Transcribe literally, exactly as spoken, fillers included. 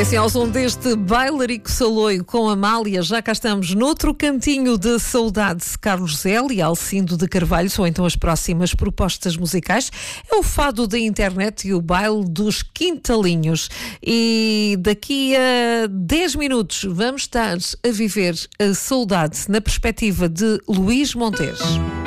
assim, ao som deste bailarico saloio com Amália, já cá estamos noutro cantinho de saudade. Carlos Zé e Alcindo de Carvalho são então as próximas propostas musicais. É o fado da internet e o baile dos quintalinhos. E daqui a dez minutos vamos estar a viver a saudade na perspectiva de Luís Montes.